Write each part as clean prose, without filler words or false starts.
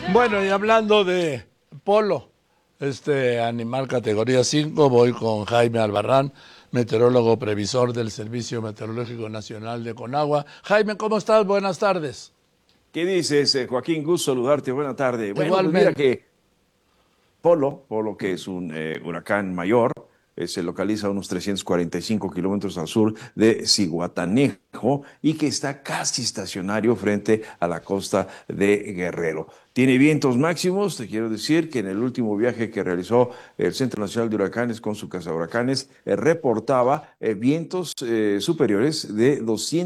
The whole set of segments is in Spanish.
Bueno, y hablando de polo, este animal categoría 5, voy con Jaime Albarrán, meteorólogo previsor del Servicio Meteorológico Nacional de Conagua. Jaime, ¿cómo estás? Buenas tardes. ¿Qué dices, Joaquín? Gusto saludarte. Buena tarde. Bueno, pues mira Igualmente. que Polo, que es un huracán mayor, se localiza a unos 345 kilómetros al sur de Zihuatanejo y que está casi estacionario frente a la costa de Guerrero. Tiene vientos máximos, te quiero decir que en el último viaje que realizó el Centro Nacional de Huracanes con su cazahuracanes, reportaba vientos superiores de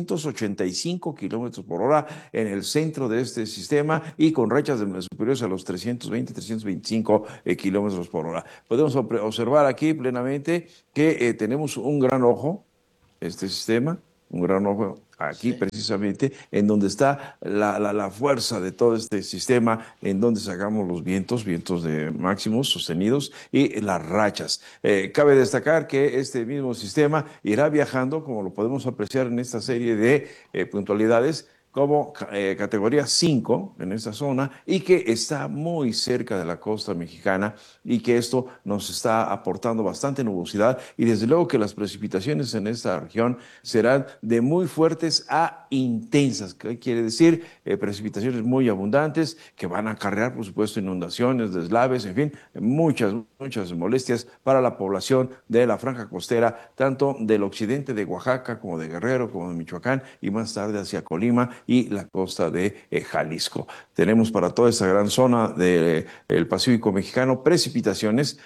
285 kilómetros por hora en el centro de este sistema y con rachas superiores a los 320, 325 kilómetros por hora. Podemos observar aquí plenamente que tenemos un gran ojo, este sistema, un gran ojo aquí Sí. precisamente, en donde está la fuerza de todo este sistema, en donde sacamos los vientos de máximos sostenidos y las rachas. Cabe destacar que este mismo sistema irá viajando, como lo podemos apreciar en esta serie de puntualidades, como categoría 5 en esta zona y que está muy cerca de la costa mexicana y que esto nos está aportando bastante nubosidad y desde luego que las precipitaciones en esta región serán de muy fuertes a intensas. ¿Qué quiere decir? Precipitaciones muy abundantes que van a acarrear, por supuesto, inundaciones, deslaves, en fin, muchas molestias para la población de la franja costera, tanto del occidente de Oaxaca como de Guerrero, como de Michoacán y más tarde hacia Colima y la costa de Jalisco. Tenemos para toda esta gran zona del Pacífico mexicano precipitaciones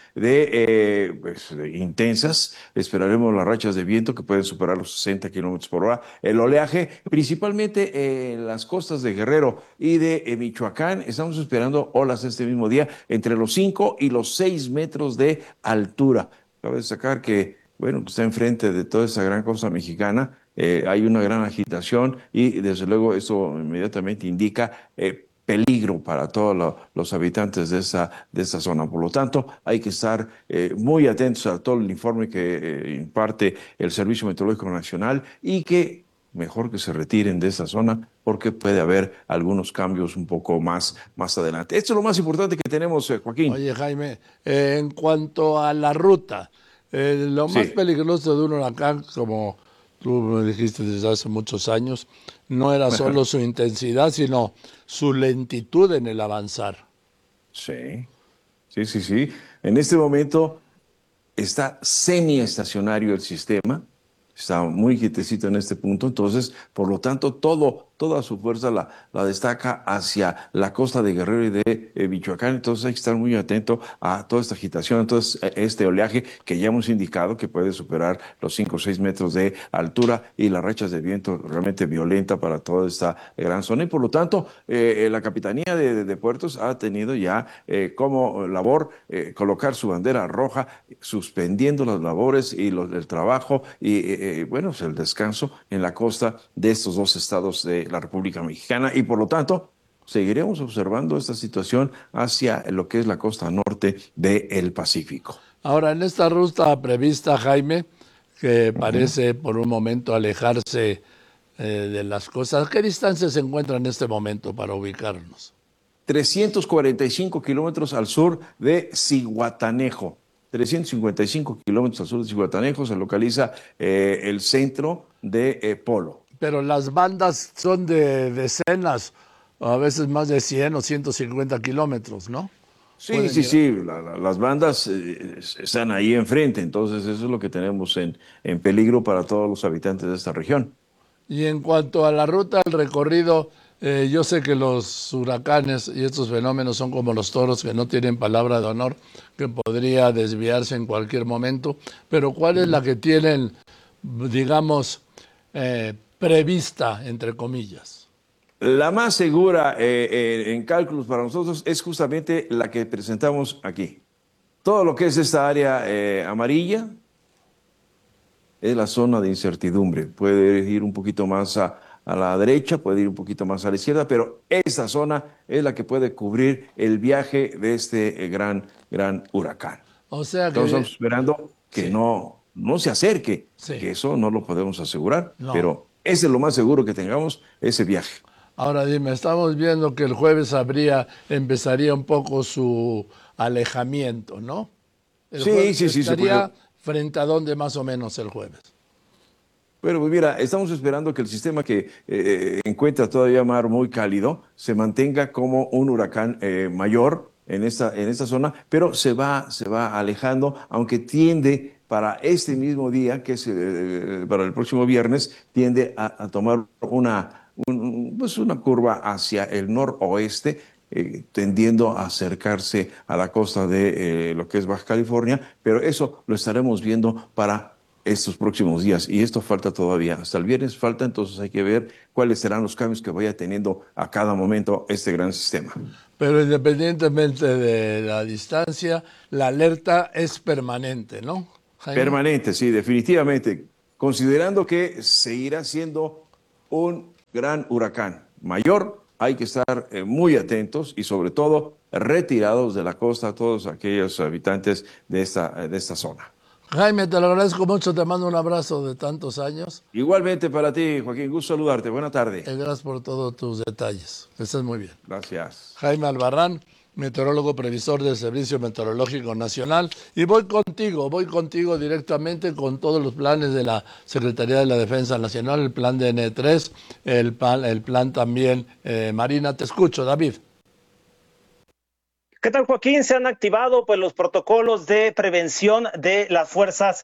de intensas. Esperaremos las rachas de viento que pueden superar los 60 kilómetros por hora. El oleaje, principalmente en las costas de Guerrero y de Michoacán, estamos esperando olas este mismo día entre los 5 y los 6 metros de altura. Cabe destacar que, bueno, está enfrente de toda esa gran costa mexicana, hay una gran agitación y desde luego eso inmediatamente indica peligro para todos los habitantes de esta zona. Por lo tanto, hay que estar muy atentos a todo el informe que imparte el Servicio Meteorológico Nacional y que mejor que se retiren de esa zona porque puede haber algunos cambios un poco más adelante. Esto es lo más importante que tenemos, Joaquín. Oye, Jaime, en cuanto a la ruta, lo más Sí. peligroso de un huracán, como tú me dijiste desde hace muchos años, no era solo su intensidad, sino su lentitud en el avanzar. Sí, sí. En este momento está semiestacionario el sistema, está muy quietecito en este punto, entonces, por lo tanto, toda su fuerza la destaca hacia la costa de Guerrero y de Michoacán, entonces hay que estar muy atento a toda esta agitación, entonces este oleaje que ya hemos indicado que puede superar los 5 o 6 metros de altura y las rachas de viento realmente violenta para toda esta gran zona y por lo tanto la Capitanía de Puertos ha tenido ya como labor colocar su bandera roja, suspendiendo las labores y el trabajo y bueno, pues el descanso en la costa de estos dos estados de la República Mexicana y por lo tanto seguiremos observando esta situación hacia lo que es la costa norte del Pacífico. Ahora, en esta ruta prevista, Jaime, que Ujú. parece por un momento alejarse de las cosas, ¿qué distancia se encuentra en este momento para ubicarnos? 345 kilómetros al sur de Zihuatanejo. 355 kilómetros al sur de Zihuatanejo se localiza el centro de Polo. Pero las bandas son de decenas, a veces más de 100 o 150 kilómetros, ¿no? Sí, Pueden sí, llegar. sí, las bandas están ahí enfrente, entonces eso es lo que tenemos en peligro para todos los habitantes de esta región. Y en cuanto a la ruta, el recorrido, yo sé que los huracanes y estos fenómenos son como los toros que no tienen palabra de honor, que podría desviarse en cualquier momento, pero ¿cuál es la que tienen, digamos, prevista, entre comillas? La más segura en cálculos para nosotros es justamente la que presentamos aquí. Todo lo que es esta área amarilla es la zona de incertidumbre. Puede ir un poquito más a la derecha, puede ir un poquito más a la izquierda, pero esta zona es la que puede cubrir el viaje de este gran huracán. O sea Entonces que, estamos esperando que sí, no se acerque, sí, que eso no lo podemos asegurar, no. pero ese es lo más seguro que tengamos, ese viaje. Ahora dime, estamos viendo que el jueves empezaría un poco su alejamiento, ¿no? El Sí, jueves sí, sí, se puede. estaría frente a dónde más o menos el jueves. Pero pues mira, estamos esperando que el sistema que encuentra todavía mar muy cálido se mantenga como un huracán mayor en esta zona, pero se va alejando, aunque tiende para este mismo día, que es para el próximo viernes, tiende a tomar pues una curva hacia el noroeste, tendiendo a acercarse a la costa de lo que es Baja California, pero eso lo estaremos viendo para estos próximos días. Y esto falta todavía. Hasta el viernes falta, entonces hay que ver cuáles serán los cambios que vaya teniendo a cada momento este gran sistema. Pero independientemente de la distancia, la alerta es permanente, ¿no, Jaime? Permanente, sí, definitivamente. Considerando que seguirá siendo un gran huracán mayor, hay que estar muy atentos y sobre todo retirados de la costa todos aquellos habitantes de esta zona. Jaime, te lo agradezco mucho, te mando un abrazo de tantos años. Igualmente para ti, Joaquín, gusto saludarte. Buena tarde. Gracias por todos tus detalles. Que estés muy bien. Gracias. Jaime Albarrán, meteorólogo previsor del Servicio Meteorológico Nacional. Y voy contigo directamente con todos los planes de la Secretaría de la Defensa Nacional, el plan de N3, el plan también Marina. Te escucho, David. ¿Qué tal, Joaquín? Se han activado pues los protocolos de prevención de las Fuerzas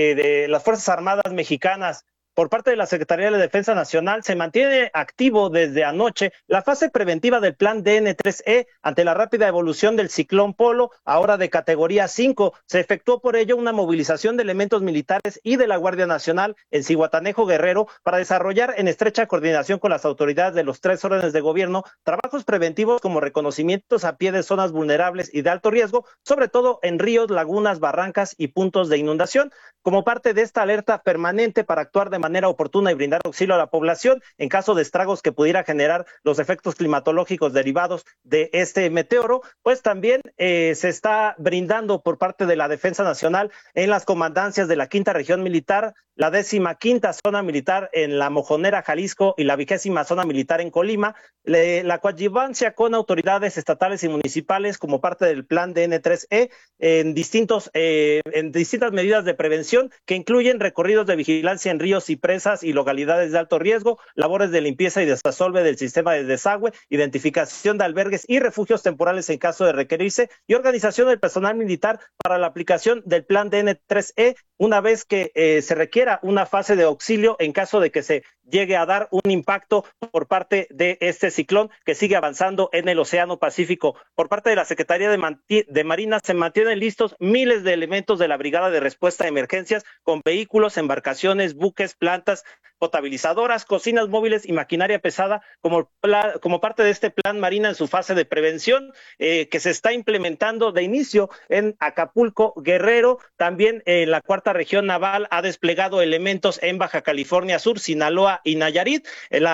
Armadas mexicanas. Por parte de la Secretaría de la Defensa Nacional se mantiene activo desde anoche la fase preventiva del plan DN3E ante la rápida evolución del ciclón Polo, ahora de categoría 5. Se efectuó por ello una movilización de elementos militares y de la Guardia Nacional en Zihuatanejo, Guerrero, para desarrollar en estrecha coordinación con las autoridades de los 3 órdenes de gobierno trabajos preventivos como reconocimientos a pie de zonas vulnerables y de alto riesgo, sobre todo en ríos, lagunas, barrancas y puntos de inundación, como parte de esta alerta permanente para actuar de manera oportuna y brindar auxilio a la población en caso de estragos que pudiera generar los efectos climatológicos derivados de este meteoro. Pues también se está brindando por parte de la Defensa Nacional en las comandancias de la 5ª Región Militar, la 15ª Zona Militar en La Mojonera, Jalisco, y la 20ª Zona Militar en Colima, la coadyuvancia con autoridades estatales y municipales como parte del plan DN3E en distintas medidas de prevención que incluyen recorridos de vigilancia en ríos y presas y localidades de alto riesgo, labores de limpieza y desasolve del sistema de desagüe, identificación de albergues y refugios temporales en caso de requerirse, y organización del personal militar para la aplicación del plan DN3E una vez que se requiera una fase de auxilio en caso de que se llegue a dar un impacto por parte de este ciclón que sigue avanzando en el Océano Pacífico. Por parte de la Secretaría de Marina se mantienen listos miles de elementos de la Brigada de Respuesta a Emergencias con vehículos, embarcaciones, buques, plantas potabilizadoras, cocinas móviles y maquinaria pesada como parte de este plan Marina en su fase de prevención que se está implementando de inicio en Acapulco, Guerrero. También la 4ª Región Naval ha desplegado elementos en Baja California Sur, Sinaloa y Nayarit.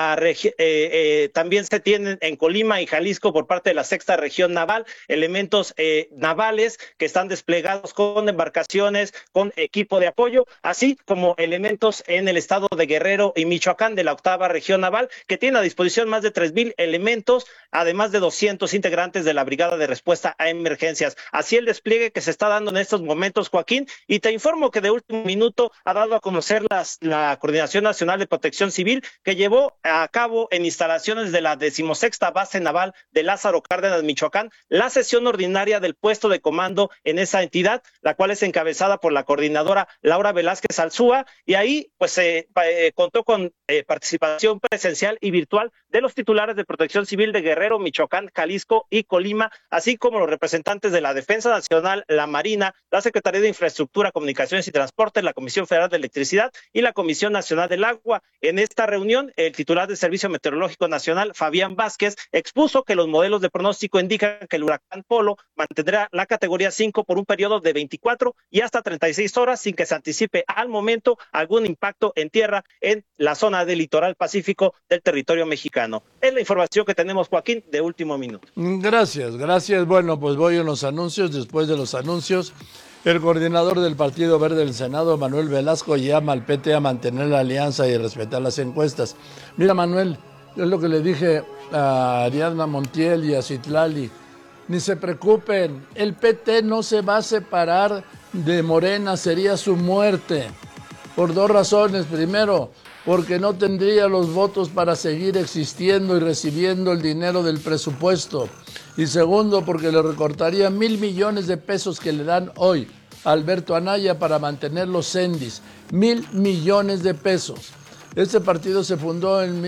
También se tienen en Colima y Jalisco por parte de la 6ª Región Naval elementos navales que están desplegados con embarcaciones, con equipo de apoyo, así como elementos en el estado de Guerrero y Michoacán de la 8ª Región Naval, que tiene a disposición más de 3,000 elementos, además de 200 integrantes de la Brigada de Respuesta a Emergencias. Así el despliegue que se está dando en estos momentos, Joaquín, y te informo que de último minuto ha dado a conocer la Coordinación Nacional de Protección Civil, que llevó a cabo en instalaciones de la 16ª Base Naval de Lázaro Cárdenas, Michoacán, la sesión ordinaria del puesto de comando en esa entidad, la cual es encabezada por la coordinadora Laura Velázquez Alzúa, y ahí pues contó con participación presencial y virtual de los titulares de Protección Civil de Guerrero, Michoacán, Jalisco y Colima, así como los representantes de la Defensa Nacional, la Marina, la Secretaría de Infraestructura, Comunicaciones y Transportes, la Comisión Federal de Electricidad y la Comisión Nacional del Agua. En esta reunión, el titular del Servicio Meteorológico Nacional, Fabián Vázquez, expuso que los modelos de pronóstico indican que el huracán Polo mantendrá la categoría 5 por un periodo de 24 y hasta 36 horas sin que se anticipe al momento algún impacto en tierra en la zona del litoral pacífico del territorio mexicano. Es la información que tenemos, Joaquín, de último minuto. Gracias. Bueno, pues voy a los anuncios. Después de los anuncios, el coordinador del Partido Verde del Senado, Manuel Velasco, llama al PT a mantener la alianza y respetar las encuestas. Mira, Manuel, Es lo que le dije a Ariadna Montiel y a Citlali. Ni se preocupen, el PT no se va a separar de Morena, sería su muerte. Por dos razones. Primero, porque no tendría los votos para seguir existiendo y recibiendo el dinero del presupuesto. Y segundo, porque le recortaría 1,000 millones de pesos que le dan hoy a Alberto Anaya para mantener los Sendis. 1,000 millones de pesos. Este partido se fundó en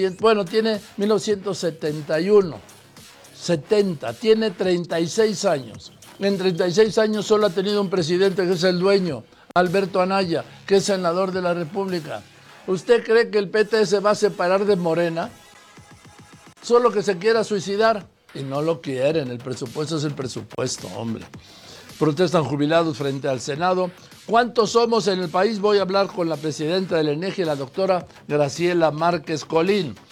1971. 70, tiene 36 años. En 36 años solo ha tenido un presidente que es el dueño, Alberto Anaya, que es senador de la República. ¿Usted cree que el PT se va a separar de Morena? Solo que se quiera suicidar. Y no lo quieren, el presupuesto es el presupuesto, hombre. Protestan jubilados frente al Senado. ¿Cuántos somos en el país? Voy a hablar con la presidenta del INEGI, la doctora Graciela Márquez Colín.